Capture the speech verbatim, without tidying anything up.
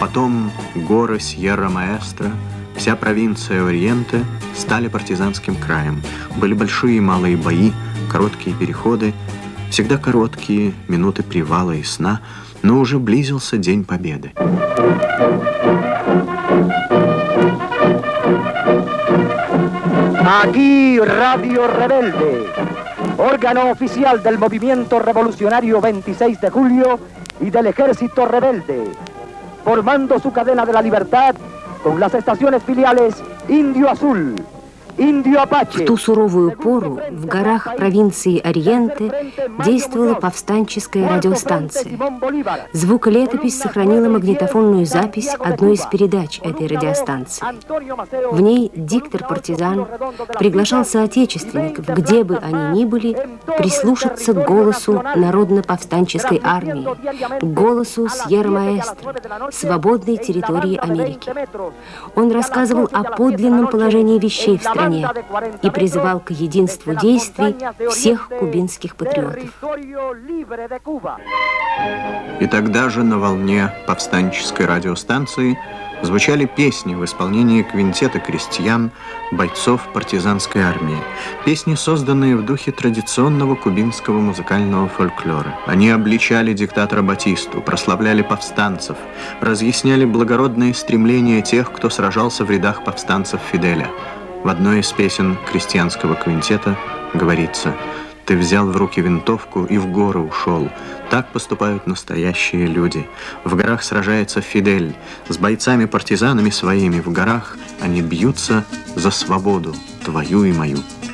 Потом горы Сьерра-Маэстро, вся провинция Ориенте стали партизанским краем. Были большие и малые бои, короткие переходы, всегда короткие минуты привала и сна, но уже близился День Победы. Aquí Radio Rebelde, órgano oficial del movimiento revolucionario veintiséis de julio y del ejército rebelde, formando su cadena de la libertad con las estaciones filiales Indio Azul, Indio Apache. В ту суровую пору в горах провинции Ориенте действовала повстанческая радиостанция. Звуколетопись сохранила магнитофонную запись одной из передач этой радиостанции. В ней диктор-партизан приглашал соотечественников, где бы они ни были, прислушаться к голосу народно-повстанческой армии, к голосу Сьерра-Маэстро, свободной территории Америки. Он рассказывал о подлинном положении вещей в стране и призывал к единству действий всех кубинских патриотов. И тогда же на волне повстанческой радиостанции звучали песни в исполнении квинтета крестьян, бойцов партизанской армии. Песни, созданные в духе традиционного кубинского музыкального фольклора. Они обличали диктатора Батисту, прославляли повстанцев, разъясняли благородные стремления тех, кто сражался в рядах повстанцев Фиделя. В одной из песен крестьянского квинтета говорится: «Ты взял в руки винтовку и в горы ушел. Так поступают настоящие люди. В горах сражается Фидель. С бойцами-партизанами своими в горах они бьются за свободу, твою и мою».